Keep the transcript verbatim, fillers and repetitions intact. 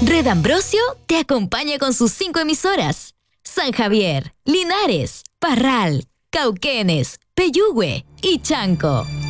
Red Ambrosio te acompaña con sus cinco emisoras: San Javier, Linares, Parral, Cauquenes, Peyúgue y Chanco.